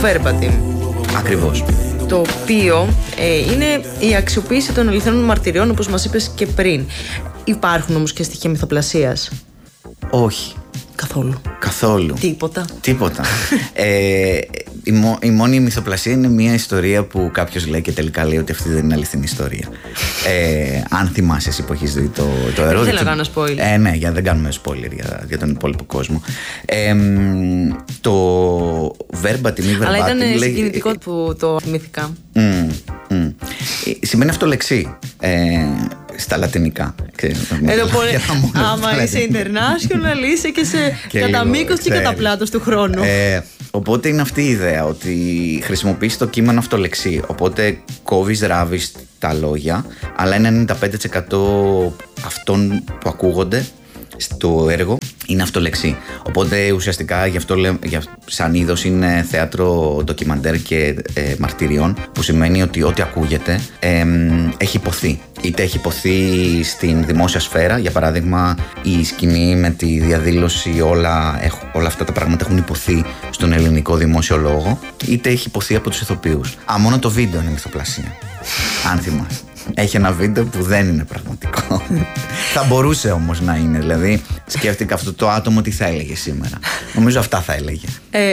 Verbatim. Ακριβώς. Το οποίο είναι η αξιοποίηση των αληθινών μαρτυριών, όπως μας είπες και πριν. Υπάρχουν όμως και στοιχεία μυθοπλασίας? Όχι. Καθόλου. Τίποτα. Η μόνη μυθοπλασία είναι μια ιστορία που κάποιος λέει και τελικά λέει ότι αυτή δεν είναι αληθινή ιστορία. Αν θυμάσαι εσύ που έχεις δει το ερώτημα. Δεν θέλω να κάνω spoiler. Ναι, δεν κάνουμε spoiler για τον υπόλοιπο κόσμο. Το verbatim ή verbatim. Αλλά ήταν συγκινητικό που το θυμήθηκα. Σημαίνει αυτολεξή. Στα λατινικά. Άμα είσαι international, είσαι και κατά μήκος και κατά πλάτος του χρόνου. Οπότε είναι αυτή η ιδέα, ότι χρησιμοποιείς το κείμενο αυτολεξή. Οπότε κόβεις, ράβεις τα λόγια, αλλά ένα 95% αυτών που ακούγονται στο έργο είναι αυτολεξή. Οπότε ουσιαστικά γι' αυτό σαν είδος είναι θέατρο ντοκιμαντέρ και μαρτυριών, που σημαίνει ότι ό,τι ακούγεται έχει υποθεί. Είτε έχει υποθεί στην δημόσια σφαίρα, για παράδειγμα η σκηνή με τη διαδήλωση, όλα αυτά τα πράγματα έχουν υποθεί στον ελληνικό δημόσιο λόγο, είτε έχει υποθεί από τους ηθοποιούς. Μόνο το βίντεο είναι μυθοπλασία, αν θυμάσαι. Έχει ένα βίντεο που δεν είναι πραγματικό. Θα μπορούσε όμως να είναι. Δηλαδή, σκέφτηκα αυτό το άτομο τι θα έλεγε σήμερα. Νομίζω αυτά θα έλεγε.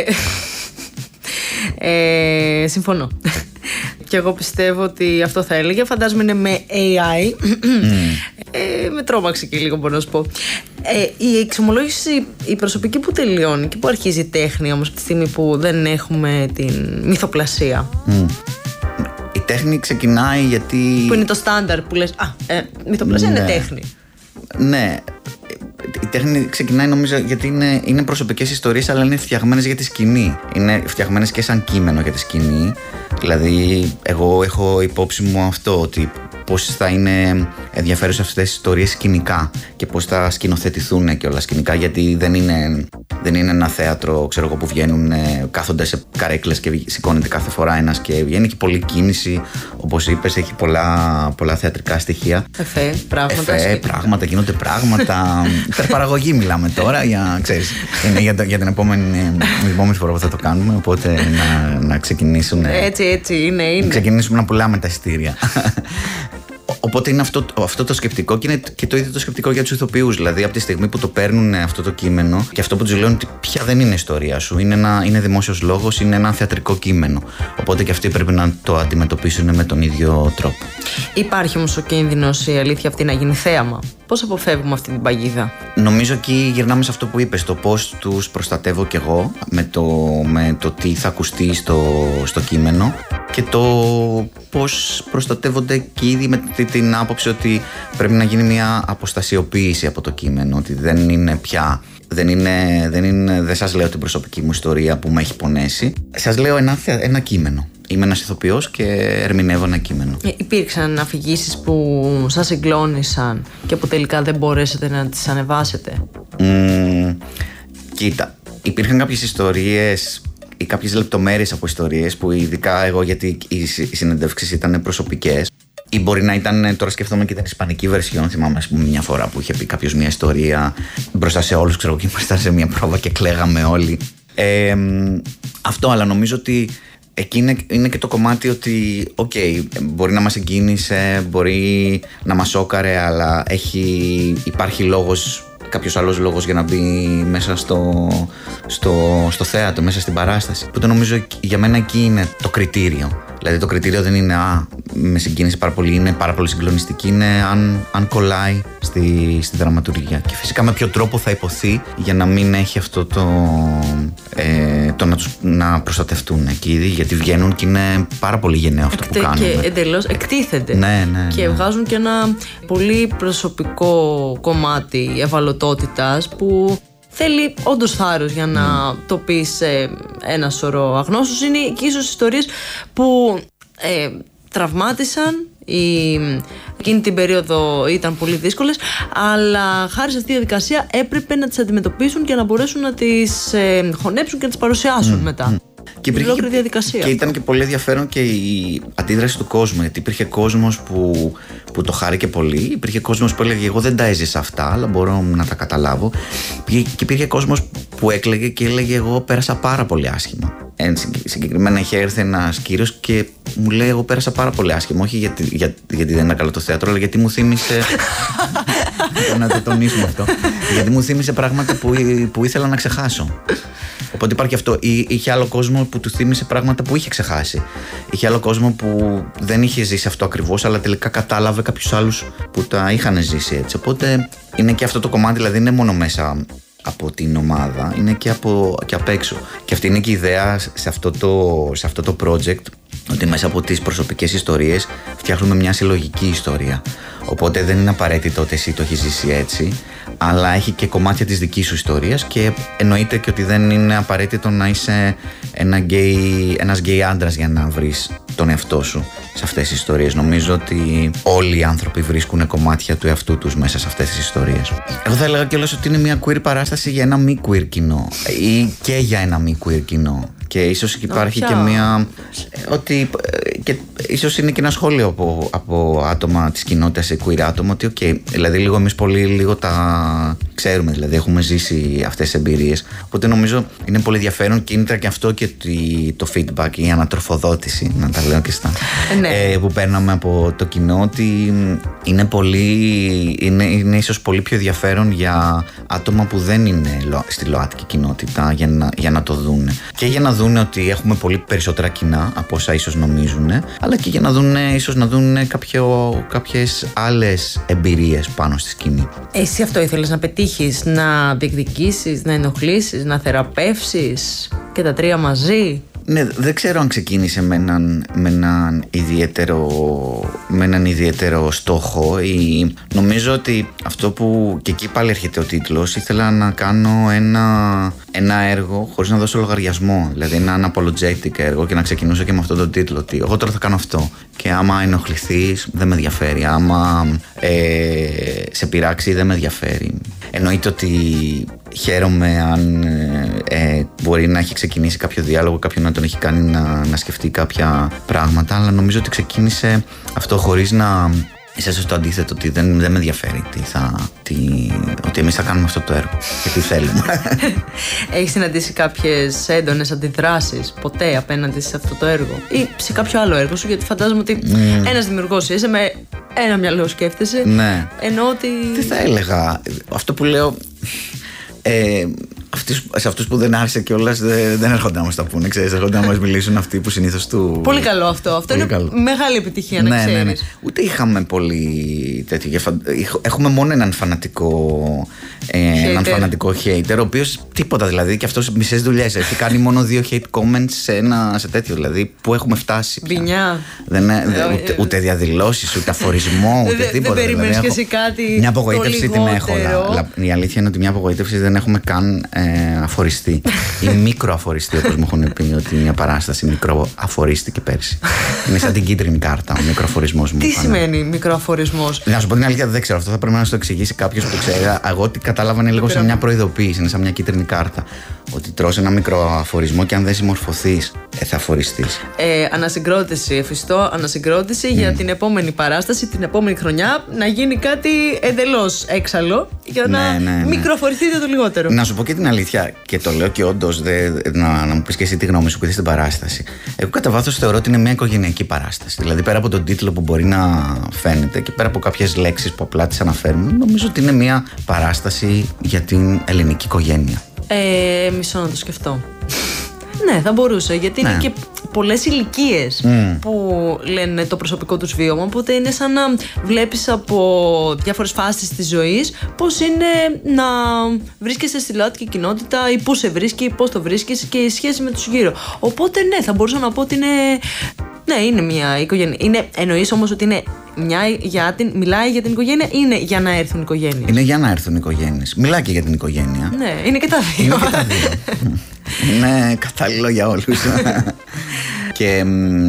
Συμφωνώ. Και εγώ πιστεύω ότι αυτό θα έλεγε. Φαντάζομαι είναι με AI. Με τρόμαξε και λίγο, μπορώ να σου πω. Η εξομολόγηση, η προσωπική που τελειώνει και που αρχίζει η τέχνη όμως από τη στιγμή που δεν έχουμε την μυθοπλασία. Η τέχνη ξεκινάει γιατί... Που είναι το στάνταρ που λες, μυθοπλασία είναι τέχνη. Ναι. Η τέχνη ξεκινάει νομίζω γιατί είναι προσωπικές ιστορίες, αλλά είναι φτιαγμένες για τη σκηνή. Είναι φτιαγμένες και σαν κείμενο για τη σκηνή. Δηλαδή, εγώ έχω υπόψη μου αυτό, ότι πώς θα είναι ενδιαφέρουσες αυτές τις ιστορίες σκηνικά και πώς θα σκηνοθετηθούν και όλα σκηνικά, γιατί δεν είναι ένα θέατρο, ξέρω εγώ, που βγαίνουν, κάθονται σε καρέκλες και σηκώνεται κάθε φορά ένας και βγαίνει, και πολλή κίνηση, όπως είπες, έχει πολλά θεατρικά στοιχεία. Πράγματα, γίνονται πράγματα. Υπερπαραγωγή μιλάμε τώρα, είναι για την επόμενη φορά που θα το κάνουμε, οπότε να ξεκινήσουν. Έτσι είναι. Να ξεκινήσουμε να πουλάμε τα εισιτήρια. Οπότε είναι αυτό το σκεπτικό, και είναι και το ίδιο το σκεπτικό για τους ηθοποιούς. Δηλαδή, από τη στιγμή που το παίρνουν αυτό το κείμενο και αυτό που τους λένε ότι πια δεν είναι ιστορία σου, είναι δημόσιος λόγος, είναι ένα θεατρικό κείμενο. Οπότε και αυτοί πρέπει να το αντιμετωπίσουν με τον ίδιο τρόπο. Υπάρχει όμως ο κίνδυνος η αλήθεια αυτή να γίνει θέαμα? Πώς αποφεύγουμε αυτή την παγίδα? Νομίζω εκεί γυρνάμε σε αυτό που είπες, το πώς τους προστατεύω κι εγώ με το τι θα ακουστεί στο κείμενο, και το πώς προστατεύονται και ήδη με την άποψη ότι πρέπει να γίνει μια αποστασιοποίηση από το κείμενο, ότι δεν είναι πια... Δεν σας λέω την προσωπική μου ιστορία που με έχει πονέσει. Σας λέω ένα κείμενο. Είμαι ένας ηθοποιός και ερμηνεύω ένα κείμενο. Υπήρξαν αφηγήσεις που σας συγκλώνησαν και που τελικά δεν μπορέσετε να τις ανεβάσετε? Κοίτα, υπήρχαν κάποιες ιστορίες ή κάποιες λεπτομέρειες από ιστορίες που, ειδικά εγώ, γιατί οι συνεντεύξεις ήταν προσωπικές, ή μπορεί να ήταν, τώρα σκεφτόμαι και την ισπανική βερσιόν. Θυμάμαι, ας πούμε, μια φορά που είχε πει κάποιος μια ιστορία μπροστά σε όλους, ξέρω, και ήμασταν σε μια πρόβα και κλαίγαμε όλοι. Αυτό, αλλά νομίζω ότι εκεί είναι και το κομμάτι ότι μπορεί να μας συγκίνησε, μπορεί να μας σόκαρε, αλλά υπάρχει λόγος, κάποιος άλλος λόγος για να μπει μέσα στο θέατρο, μέσα στην παράσταση. Που το νομίζω για μένα εκεί είναι το κριτήριο. Δηλαδή το κριτήριο δεν είναι με συγκίνησε πάρα πολύ, είναι πάρα πολύ συγκλονιστική, είναι αν κολλάει στη δραματουργία. Και φυσικά με ποιο τρόπο θα υποθεί για να μην έχει αυτό να προστατευτούν εκεί, γιατί βγαίνουν και είναι πάρα πολύ γενναίο αυτό που κάνουν. Και εντελώς εκτίθενται. Ναι. Και βγάζουν και ένα πολύ προσωπικό κομμάτι ευαλωτότητας που θέλει όντως θάρρος για να το πεις σε ένα σωρό αγνώστους. Είναι και ίσως ιστορίες που τραυμάτισαν, εκείνη την περίοδο ήταν πολύ δύσκολες, αλλά χάρη σε αυτή τη διαδικασία έπρεπε να τις αντιμετωπίσουν και να μπορέσουν να τις χωνέψουν και να τις παρουσιάσουν μετά. Και ολόκληρη διαδικασία. Και ήταν και πολύ ενδιαφέρον και η αντίδραση του κόσμου. Γιατί υπήρχε κόσμος που το χάρηκε πολύ. Υπήρχε κόσμος που έλεγε: εγώ δεν τα έζησα αυτά, αλλά μπορώ να τα καταλάβω. Και υπήρχε κόσμος που έκλαιγε και έλεγε: εγώ πέρασα πάρα πολύ άσχημα. Συγκεκριμένα είχε έρθει ένας κύριος και μου λέει: εγώ πέρασα πάρα πολύ άσχημα. Όχι γιατί δεν είναι καλό το θέατρο, αλλά γιατί μου θύμισε. Να το τονίσουμε αυτό. Γιατί μου θύμισε πράγματα που ήθελα να ξεχάσω. Οπότε υπάρχει αυτό. Είχε άλλο κόσμο που του θύμισε πράγματα που είχε ξεχάσει. Είχε άλλο κόσμο που δεν είχε ζήσει αυτό ακριβώς, αλλά τελικά κατάλαβε κάποιους άλλους που τα είχαν ζήσει έτσι. Οπότε είναι και αυτό το κομμάτι, δηλαδή είναι μόνο μέσα από την ομάδα, είναι και απ' έξω. Και αυτή είναι και η ιδέα σε αυτό το project, ότι μέσα από τις προσωπικές ιστορίες φτιάχνουμε μια συλλογική ιστορία. Οπότε δεν είναι απαραίτητο ότι εσύ το έχεις ζήσει έτσι, αλλά έχει και κομμάτια της δικής σου ιστορίας και εννοείται και ότι δεν είναι απαραίτητο να είσαι ένας γκέι άντρας για να βρεις τον εαυτό σου σε αυτές τις ιστορίες. Νομίζω ότι όλοι οι άνθρωποι βρίσκουν κομμάτια του εαυτού τους μέσα σε αυτές τις ιστορίες. Εγώ θα έλεγα κιόλας ότι είναι μια queer παράσταση για ένα μη queer κοινό ή και για ένα μη queer κοινό. Και ίσως υπάρχει και μια. Ότι. Και ίσως είναι και ένα σχόλιο από άτομα της κοινότητας σε queer άτομα. Ότι, δηλαδή, λίγο εμείς πολύ λίγο τα ξέρουμε. Δηλαδή, έχουμε ζήσει αυτές τις εμπειρίες. Οπότε νομίζω είναι πολύ ενδιαφέρον και είναι και αυτό και το feedback, η ανατροφοδότηση, να τα λέω και στα. Που παίρναμε από το κοινό. Ότι είναι ίσως πολύ πιο ενδιαφέρον για άτομα που δεν είναι στη ΛΟΑΤΚΙ κοινότητα για να το δούνε. Και για να δούνε ότι έχουμε πολύ περισσότερα κοινά από όσα ίσως νομίζουν, αλλά και για να δούνε κάποιες άλλες εμπειρίες πάνω στη σκηνή. Εσύ αυτό ήθελες να πετύχεις, να διεκδικήσεις, να ενοχλήσεις, να θεραπεύσεις και τα τρία μαζί? Ναι, δεν ξέρω αν ξεκίνησε με έναν ιδιαίτερο στόχο ή νομίζω ότι αυτό που και εκεί πάλι έρχεται ο τίτλος, ήθελα να κάνω ένα έργο χωρίς να δώσω λογαριασμό, δηλαδή ένα unapologetic έργο και να ξεκινήσω και με αυτόν τον τίτλο ότι εγώ τώρα θα κάνω αυτό και άμα ενοχληθείς δεν με ενδιαφέρει, άμα σε πειράξει δεν με ενδιαφέρει. Εννοείται ότι χαίρομαι αν μπορεί να έχει ξεκινήσει κάποιο διάλογο, κάποιον να τον έχει κάνει να σκεφτεί κάποια πράγματα, αλλά νομίζω ότι ξεκίνησε αυτό χωρίς να είσαι στο αντίθετο, ότι δεν με ενδιαφέρει ότι εμείς θα κάνουμε αυτό το έργο και τι θέλουμε. Έχεις συναντήσει κάποιες έντονες αντιδράσεις ποτέ απέναντι σε αυτό το έργο ή σε κάποιο άλλο έργο σου? Γιατί φαντάζομαι ότι ένας δημιουργός είσαι, με ένα μυαλό σκέφτεσαι. Ναι. Ενώ ότι. Τι θα έλεγα, αυτό που λέω. Σε αυτούς που δεν άρεσε κιόλας δεν έρχονται να μας τα πούνε, ξέρεις, έρχονται να μας μιλήσουν αυτοί που συνήθως του. Πολύ καλό αυτό. Αυτό είναι μεγάλη επιτυχία, να ξέρεις. Ναι. Ούτε είχαμε πολύ τέτοιο. Έχουμε μόνο έναν φανατικό hater, ο οποίος τίποτα δηλαδή, και αυτός μισές δουλειές. Έχει κάνει μόνο 2 hate comments σε τέτοιο, δηλαδή που έχουμε φτάσει. Μπινιά. Ούτε διαδηλώσεις, ούτε αφορισμό, ούτε τίποτα. Δεν περίμενες και εσύ κάτι. Μια απογοήτευση την έχω. Η αλήθεια είναι ότι μια απογοήτευση δεν έχουμε καν αφοριστεί ή μικροαφοριστεί, όπως μου έχουν πει ότι μια παράσταση μικροαφορίστηκε πέρσι. Είναι σαν την κίτρινη κάρτα ο μικροαφορισμός μου. Τι σημαίνει μικροαφορισμός? Να σου πω την αλήθεια, δεν ξέρω. Αυτό θα πρέπει να σου το εξηγήσει κάποιος που ξέρει. Εγώ ότι κατάλαβα είναι λίγο σαν μια προειδοποίηση, είναι σαν μια κίτρινη κάρτα. Ότι τρως ένα μικροαφορισμό και αν δεν συμμορφωθείς, θα αφοριστείς. Ανασυγκρότηση, εφιστώ ανασυγκρότηση για την επόμενη παράσταση, την επόμενη χρονιά, να γίνει κάτι εντελώς έξαλλο για να μικροαφορηθείτε το λιγότερο. Να σου πω και την αλήθεια, και το λέω και όντως, να μου πεις και εσύ τη γνώμη σου που είδες την παράσταση. Εγώ κατά βάθος θεωρώ ότι είναι μια οικογενειακή παράσταση. Δηλαδή, πέρα από τον τίτλο που μπορεί να φαίνεται και πέρα από κάποιες λέξεις που απλά τις αναφέρουμε, νομίζω ότι είναι μια παράσταση για την ελληνική οικογένεια. Μισό να το σκεφτώ. Ναι, θα μπορούσε, γιατί είναι και πολλές ηλικίες που λένε το προσωπικό τους βίωμα, οπότε είναι σαν να βλέπεις από διάφορες φάσεις της ζωής πώς είναι να βρίσκεσαι στη ΛΟΑΤΚΙ κοινότητα ή πού σε βρίσκει, πώς το βρίσκεις και η σχέση με τους γύρω. Οπότε ναι, θα μπορούσα να πω ότι είναι. Ναι, είναι μια οικογένεια. Εννοείς όμως ότι είναι μιλάει για την οικογένεια ή είναι για να έρθουν οι οικογένειες? Είναι για να έρθουν οι οικογένειες. Μιλάει και για την οικογένεια. Ναι, είναι και τα δύο. Είναι και τα δύο. Είναι κατάλληλο για όλους. Και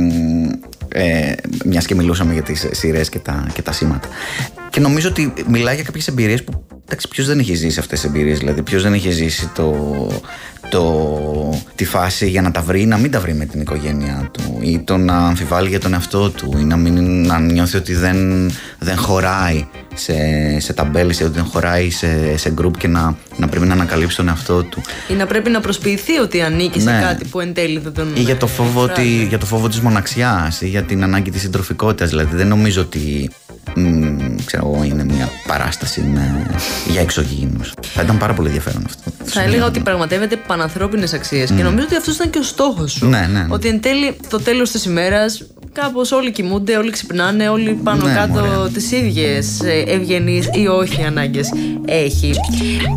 μιας και μιλούσαμε για τις σειρές και τα σήματα. Και νομίζω ότι μιλάει για κάποιες εμπειρίες που, εντάξει, ποιος δεν έχει ζήσει αυτές τις εμπειρίες? Δηλαδή, ποιος δεν έχει ζήσει τη φάση για να τα βρει, να μην τα βρει με την οικογένειά του, ή το να αμφιβάλλει για τον εαυτό του, ή να νιώθει ότι δεν χωράει σε ταμπέλες, ή ότι δεν χωράει σε γκρουπ και να πρέπει να ανακαλύψει τον εαυτό του. Ή να πρέπει να προσποιηθεί ότι ανήκει σε κάτι που εν τέλει δεν τον. Ή για το φόβο της μοναξιάς, ή για την ανάγκη της συντροφικότητας. Δηλαδή δεν νομίζω ότι είναι μια παράσταση για εξωγήινους. Θα ήταν πάρα πολύ ενδιαφέρον αυτό. Θα έλεγα ότι πραγματεύεται πανανθρώπινες αξίες και νομίζω ότι αυτός ήταν και ο στόχος σου. Ναι. Ότι εν τέλει, το τέλος της ημέρας, κάπως όλοι κοιμούνται, όλοι ξυπνάνε, όλοι πάνω κάτω τις ίδιες ευγενείς ή όχι ανάγκες έχει.